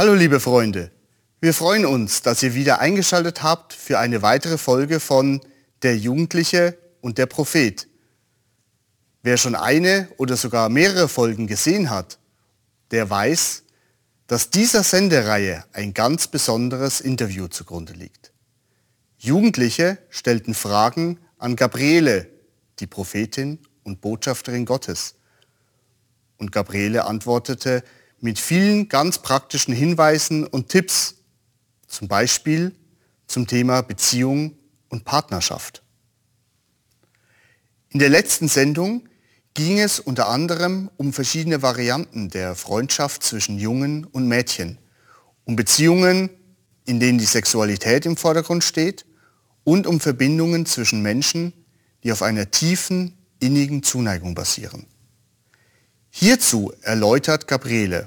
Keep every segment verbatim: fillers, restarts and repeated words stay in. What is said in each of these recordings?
Hallo liebe Freunde, wir freuen uns, dass ihr wieder eingeschaltet habt für eine weitere Folge von Der Jugendliche und der Prophet. Wer schon eine oder sogar mehrere Folgen gesehen hat, der weiß, dass dieser Sendereihe ein ganz besonderes Interview zugrunde liegt. Jugendliche stellten Fragen an Gabriele, die Prophetin und Botschafterin Gottes. Und Gabriele antwortete mit vielen ganz praktischen Hinweisen und Tipps, zum Beispiel zum Thema Beziehung und Partnerschaft. In der letzten Sendung ging es unter anderem um verschiedene Varianten der Freundschaft zwischen Jungen und Mädchen, um Beziehungen, in denen die Sexualität im Vordergrund steht, und um Verbindungen zwischen Menschen, die auf einer tiefen, innigen Zuneigung basieren. Hierzu erläutert Gabriele: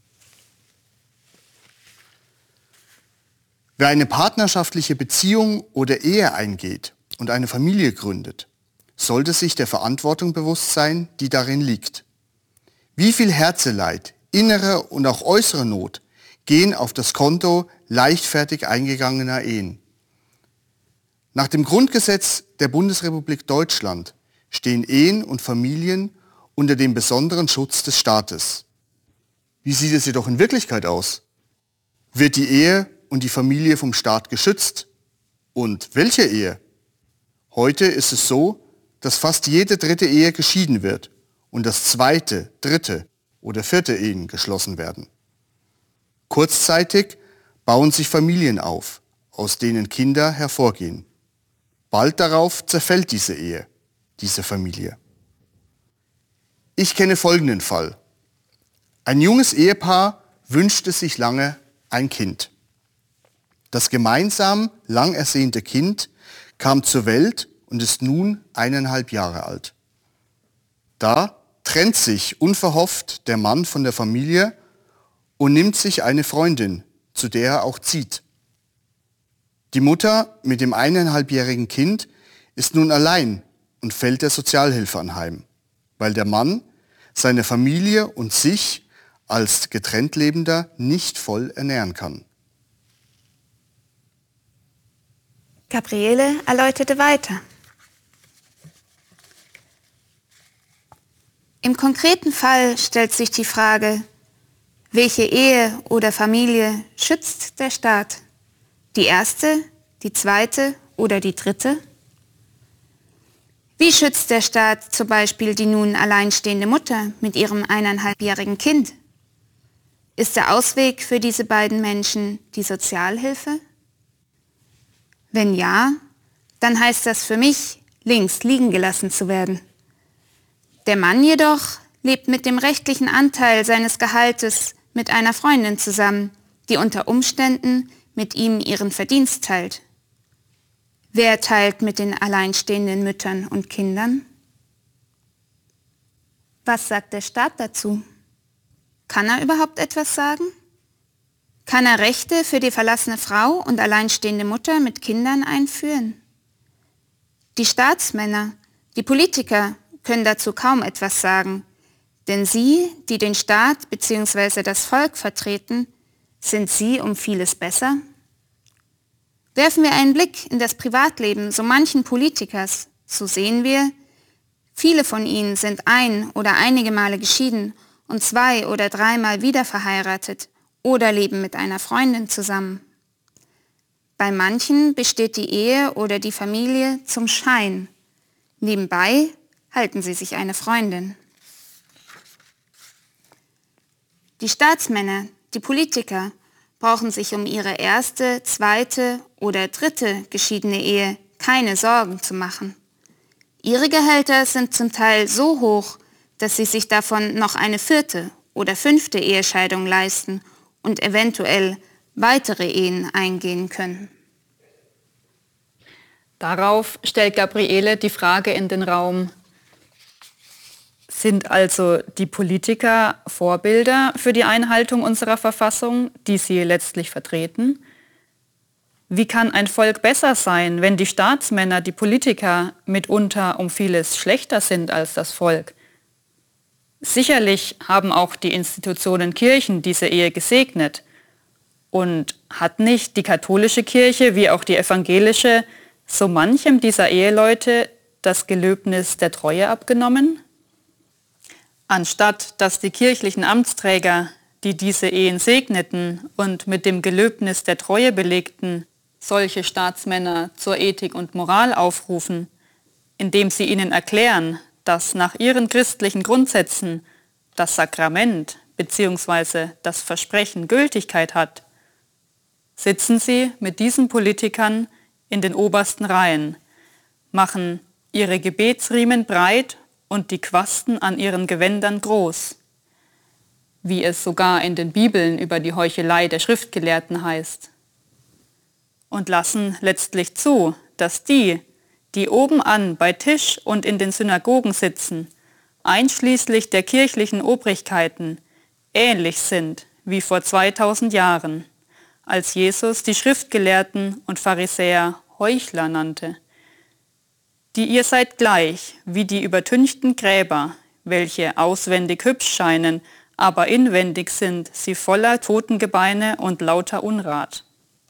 Wer eine partnerschaftliche Beziehung oder Ehe eingeht und eine Familie gründet, sollte sich der Verantwortung bewusst sein, die darin liegt. Wie viel Herzeleid, innere und auch äußere Not gehen auf das Konto leichtfertig eingegangener Ehen. Nach dem Grundgesetz der Bundesrepublik Deutschland stehen Ehen und Familien unter dem besonderen Schutz des Staates. Wie sieht es jedoch in Wirklichkeit aus? Wird die Ehe und die Familie vom Staat geschützt? Und welche Ehe? Heute ist es so, dass fast jede dritte Ehe geschieden wird und dass zweite, dritte oder vierte Ehen geschlossen werden. Kurzzeitig bauen sich Familien auf, aus denen Kinder hervorgehen. Bald darauf zerfällt diese Ehe, diese Familie. Ich kenne folgenden Fall. Ein junges Ehepaar wünschte sich lange ein Kind. Das gemeinsam lang ersehnte Kind kam zur Welt und ist nun eineinhalb Jahre alt. Da trennt sich unverhofft der Mann von der Familie und nimmt sich eine Freundin, zu der er auch zieht. Die Mutter mit dem eineinhalbjährigen Kind ist nun allein und fällt der Sozialhilfe anheim, weil der Mann seine Familie und sich als getrennt Lebender nicht voll ernähren kann. Gabriele erläuterte weiter. Im konkreten Fall stellt sich die Frage, welche Ehe oder Familie schützt der Staat? Die erste, die zweite oder die dritte? Wie schützt der Staat zum Beispiel die nun alleinstehende Mutter mit ihrem eineinhalbjährigen Kind? Ist der Ausweg für diese beiden Menschen die Sozialhilfe? Wenn ja, dann heißt das für mich, links liegen gelassen zu werden. Der Mann jedoch lebt mit dem rechtlichen Anteil seines Gehaltes mit einer Freundin zusammen, die unter Umständen mit ihm ihren Verdienst teilt. Wer teilt mit den alleinstehenden Müttern und Kindern? Was sagt der Staat dazu? Kann er überhaupt etwas sagen? Kann er Rechte für die verlassene Frau und alleinstehende Mutter mit Kindern einführen? Die Staatsmänner, die Politiker können dazu kaum etwas sagen, denn sie, die den Staat bzw. das Volk vertreten, sind sie um vieles besser? Werfen wir einen Blick in das Privatleben so manchen Politikers, so sehen wir, viele von ihnen sind ein- oder einige Male geschieden und zwei- oder dreimal wieder verheiratet oder leben mit einer Freundin zusammen. Bei manchen besteht die Ehe oder die Familie zum Schein. Nebenbei halten sie sich eine Freundin. Die Staatsmänner, die Politiker, brauchen sich um ihre erste, zweite oder dritte geschiedene Ehe keine Sorgen zu machen. Ihre Gehälter sind zum Teil so hoch, dass sie sich davon noch eine vierte oder fünfte Ehescheidung leisten und eventuell weitere Ehen eingehen können. Darauf stellt Gabriele die Frage in den Raum: Sind also die Politiker Vorbilder für die Einhaltung unserer Verfassung, die sie letztlich vertreten? Wie kann ein Volk besser sein, wenn die Staatsmänner, die Politiker mitunter um vieles schlechter sind als das Volk? Sicherlich haben auch die Institutionen Kirchen diese Ehe gesegnet, Und hat nicht die katholische Kirche wie auch die evangelische so manchem dieser Eheleute das Gelöbnis der Treue abgenommen? Anstatt dass die kirchlichen Amtsträger, die diese Ehen segneten und mit dem Gelöbnis der Treue belegten, solche Staatsmänner zur Ethik und Moral aufrufen, indem sie ihnen erklären, dass nach ihren christlichen Grundsätzen das Sakrament bzw. das Versprechen Gültigkeit hat, sitzen sie mit diesen Politikern in den obersten Reihen, machen ihre Gebetsriemen breit und die Quasten an ihren Gewändern groß, wie es sogar in den Bibeln über die Heuchelei der Schriftgelehrten heißt, und lassen letztlich zu, dass die, die obenan bei Tisch und in den Synagogen sitzen, einschließlich der kirchlichen Obrigkeiten, ähnlich sind wie vor zweitausend Jahren, als Jesus die Schriftgelehrten und Pharisäer Heuchler nannte. Die ihr seid gleich wie die übertünchten Gräber, welche auswendig hübsch scheinen, aber inwendig sind sie voller Totengebeine und lauter Unrat.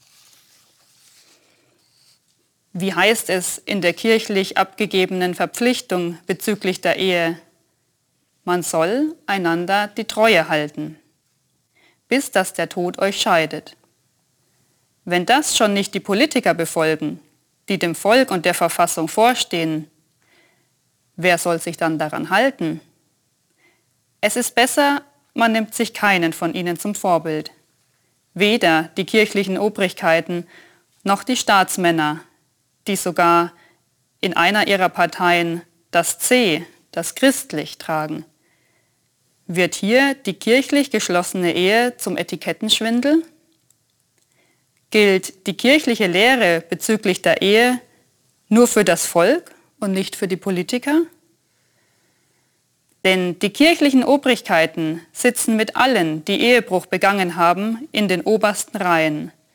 Wie heißt es in der kirchlich abgegebenen Verpflichtung bezüglich der Ehe? Man soll einander die Treue halten, bis dass der Tod euch scheidet. Wenn das schon nicht die Politiker befolgen, die dem Volk und der Verfassung vorstehen, wer soll sich dann daran halten? Es ist besser, man nimmt sich keinen von ihnen zum Vorbild. Weder die kirchlichen Obrigkeiten noch die Staatsmänner, die sogar in einer ihrer Parteien das C, das christlich, tragen. Wird hier die kirchlich geschlossene Ehe zum Etikettenschwindel? Gilt die kirchliche Lehre bezüglich der Ehe nur für das Volk und nicht für die Politiker? Denn die kirchlichen Obrigkeiten sitzen mit allen, die Ehebruch begangen haben, in den obersten Reihen.